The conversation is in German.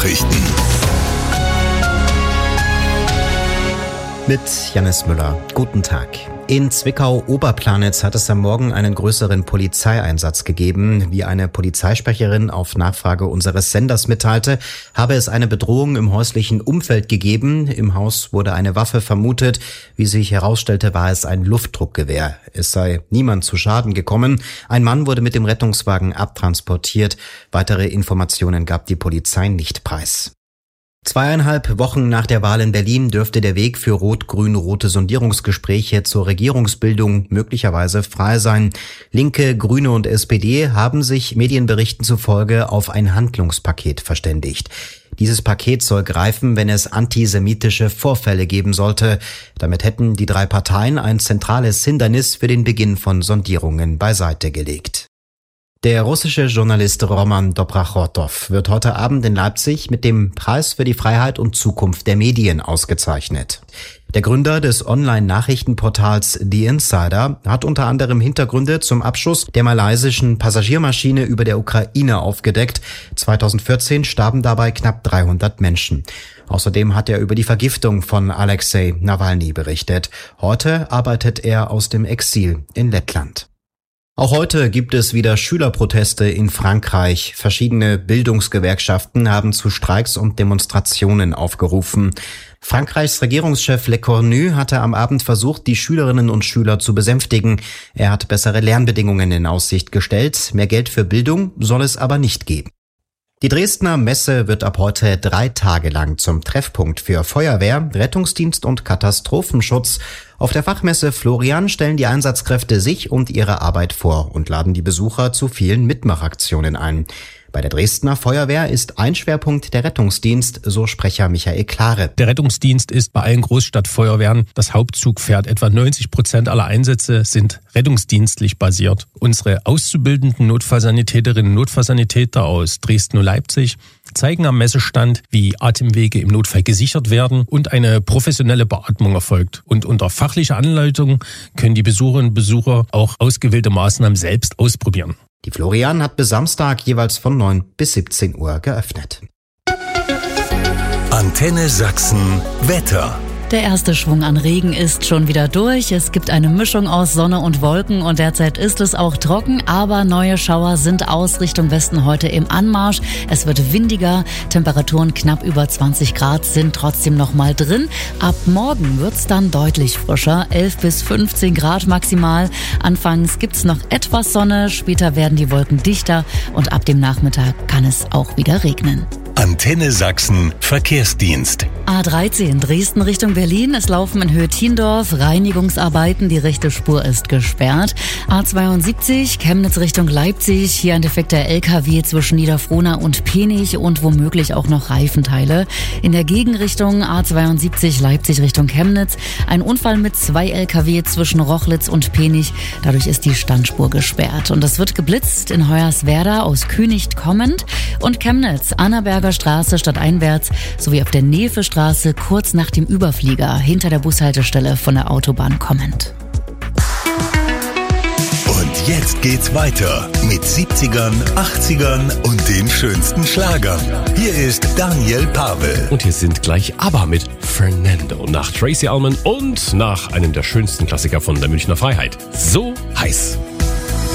Nachrichten. Mit Jannis Müller. Guten Tag. In Zwickau-Oberplanitz hat es am Morgen einen größeren Polizeieinsatz gegeben. Wie eine Polizeisprecherin auf Nachfrage unseres Senders mitteilte, habe es eine Bedrohung im häuslichen Umfeld gegeben. Im Haus wurde eine Waffe vermutet. Wie sich herausstellte, war es ein Luftdruckgewehr. Es sei niemand zu Schaden gekommen. Ein Mann wurde mit dem Rettungswagen abtransportiert. Weitere Informationen gab die Polizei nicht preis. 2,5 Wochen nach der Wahl in Berlin dürfte der Weg für rot-grün-rote Sondierungsgespräche zur Regierungsbildung möglicherweise frei sein. Linke, Grüne und SPD haben sich Medienberichten zufolge auf ein Handlungspaket verständigt. Dieses Paket soll greifen, wenn es antisemitische Vorfälle geben sollte. Damit hätten die 3 Parteien ein zentrales Hindernis für den Beginn von Sondierungen beiseite gelegt. Der russische Journalist Roman Dobrachotov wird heute Abend in Leipzig mit dem Preis für die Freiheit und Zukunft der Medien ausgezeichnet. Der Gründer des Online-Nachrichtenportals The Insider hat unter anderem Hintergründe zum Abschuss der malaysischen Passagiermaschine über der Ukraine aufgedeckt. 2014 starben dabei knapp 300 Menschen. Außerdem hat er über die Vergiftung von Alexei Nawalny berichtet. Heute arbeitet er aus dem Exil in Lettland. Auch heute gibt es wieder Schülerproteste in Frankreich. Verschiedene Bildungsgewerkschaften haben zu Streiks und Demonstrationen aufgerufen. Frankreichs Regierungschef Le Cornu hatte am Abend versucht, die Schülerinnen und Schüler zu besänftigen. Er hat bessere Lernbedingungen in Aussicht gestellt. Mehr Geld für Bildung soll es aber nicht geben. Die Dresdner Messe wird ab heute 3 Tage lang zum Treffpunkt für Feuerwehr, Rettungsdienst und Katastrophenschutz. Auf der Fachmesse Florian stellen die Einsatzkräfte sich und ihre Arbeit vor und laden die Besucher zu vielen Mitmachaktionen ein. Bei der Dresdner Feuerwehr ist ein Schwerpunkt der Rettungsdienst, so Sprecher Michael Klare. Der Rettungsdienst ist bei allen Großstadtfeuerwehren das Hauptzugpferd. Etwa 90% aller Einsätze sind rettungsdienstlich basiert. Unsere auszubildenden Notfallsanitäterinnen und Notfallsanitäter aus Dresden und Leipzig zeigen am Messestand, wie Atemwege im Notfall gesichert werden und eine professionelle Beatmung erfolgt. Und unter fachlicher Anleitung können die Besucherinnen und Besucher auch ausgewählte Maßnahmen selbst ausprobieren. Die Florian hat bis Samstag jeweils von 9 bis 17 Uhr geöffnet. Antenne Sachsen Wetter. Der erste Schwung an Regen ist schon wieder durch. Es gibt eine Mischung aus Sonne und Wolken und derzeit ist es auch trocken, aber neue Schauer sind aus Richtung Westen heute im Anmarsch. Es wird windiger, Temperaturen knapp über 20 Grad sind trotzdem noch mal drin. Ab morgen wird's dann deutlich frischer, 11 bis 15 Grad maximal. Anfangs gibt's noch etwas Sonne, später werden die Wolken dichter und ab dem Nachmittag kann es auch wieder regnen. Antenne Sachsen Verkehrsdienst. A13 Dresden Richtung Berlin. Es laufen in Höhe Thiendorf Reinigungsarbeiten. Die rechte Spur ist gesperrt. A72 Chemnitz Richtung Leipzig. Hier ein defekter LKW zwischen Niederfrohna und Penich und womöglich auch noch Reifenteile. In der Gegenrichtung A72 Leipzig Richtung Chemnitz. Ein Unfall mit 2 LKW zwischen Rochlitz und Penich. Dadurch ist die Standspur gesperrt. Und es wird geblitzt in Hoyerswerda aus Künicht kommend und Chemnitz, Annaberger Straße stadteinwärts sowie auf der Nevestraße kurz nach dem Überflieger hinter der Bushaltestelle von der Autobahn kommend. Und jetzt geht's weiter mit 70ern, 80ern und den schönsten Schlagern. Hier ist Daniel Pavel. Und hier sind gleich ABBA mit Fernando nach Tracy Ullman und nach einem der schönsten Klassiker von der Münchner Freiheit. So heiß.